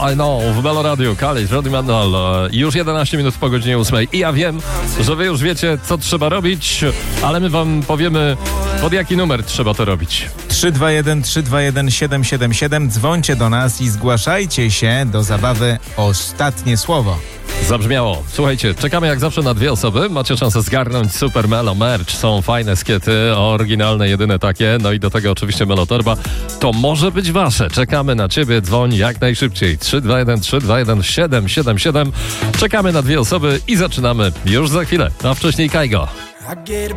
I Know w Melo Radio, Khalid, Roddy Mandel. Już 11 minut po godzinie 8. I ja wiem, że wy już wiecie, co trzeba robić, ale my wam powiemy, pod jaki numer trzeba to robić. 321 321 777. Dzwońcie do nas i zgłaszajcie się do zabawy Ostatnie Słowo. Zabrzmiało. Słuchajcie, czekamy jak zawsze na 2 osoby. Macie szansę zgarnąć Super Melo merch. Są fajne skiety, oryginalne, jedyne takie. No i do tego oczywiście Melo Torba. To może być wasze. Czekamy na ciebie. Dzwoń jak najszybciej. 321 321 777. Czekamy na 2 osoby i zaczynamy już za chwilę. A wcześniej Kaigo.